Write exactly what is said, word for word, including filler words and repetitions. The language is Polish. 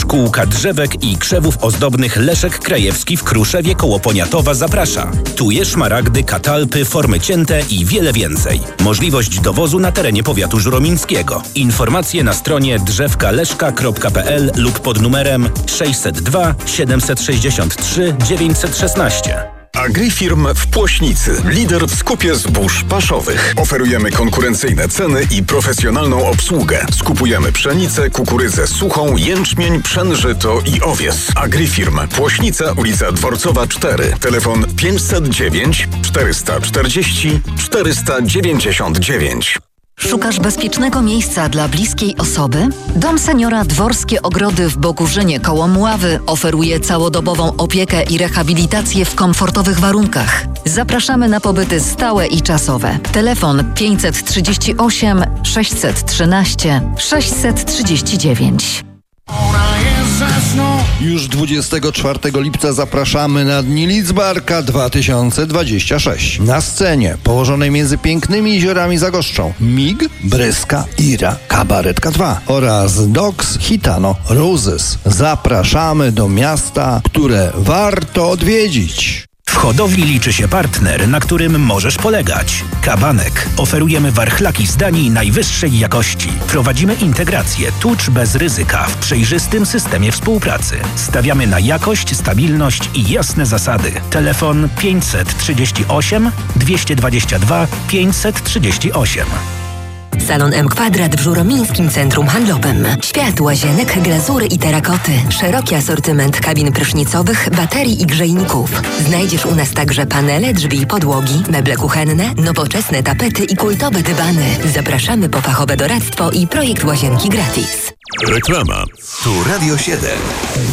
Kółka drzewek i krzewów ozdobnych Leszek Krajewski w Kruszewie koło Poniatowa zaprasza. Tuje, szmaragdy, katalpy, formy cięte i wiele więcej. Możliwość dowozu na terenie powiatu żuromińskiego. Informacje na stronie drzewka leszka kropka p l lub pod numerem sześćset dwa siedemset sześćdziesiąt trzy dziewięćset szesnaście. Agrifirm w Płośnicy. Lider w skupie zbóż paszowych. Oferujemy konkurencyjne ceny i profesjonalną obsługę. Skupujemy pszenicę, kukurydzę suchą, jęczmień, pszen, żyto i owies. Agrifirm Płośnica, ulica Dworcowa cztery. Telefon pięćset dziewięć czterysta czterdzieści czterysta dziewięćdziesiąt dziewięć. Szukasz bezpiecznego miejsca dla bliskiej osoby? Dom Seniora Dworskie Ogrody w Bogórzynie koło Mławy oferuje całodobową opiekę i rehabilitację w komfortowych warunkach. Zapraszamy na pobyty stałe i czasowe. Telefon pięćset trzydzieści osiem sześćset trzynaście sześćset trzydzieści dziewięć. Już dwudziestego czwartego lipca zapraszamy na Dni Lidzbarka dwa tysiące dwadzieścia sześć. Na scenie, położonej między pięknymi jeziorami zagoszczą Mig, Bryska, Ira, Kabaretka dwa oraz Dogs, Hitano, Roses. Zapraszamy do miasta, które warto odwiedzić. W hodowli liczy się partner, na którym możesz polegać. Kabanek. Oferujemy warchlaki z Danii najwyższej jakości. Prowadzimy integrację tucz bez ryzyka w przejrzystym systemie współpracy. Stawiamy na jakość, stabilność i jasne zasady. Telefon pięćset trzydzieści osiem dwieście dwadzieścia dwa pięćset trzydzieści osiem. Salon M Kwadrat w Żuromińskim Centrum Handlowym. Świat, łazienek, glazury i terakoty. Szeroki asortyment kabin prysznicowych, baterii i grzejników. Znajdziesz u nas także panele, drzwi i podłogi, meble kuchenne, nowoczesne tapety i kultowe dywany. Zapraszamy po fachowe doradztwo i projekt łazienki gratis. Reklama. Tu Radio siedem.